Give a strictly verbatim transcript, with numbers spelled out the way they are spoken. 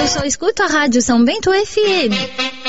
eu só escuto a Rádio São Bento F M.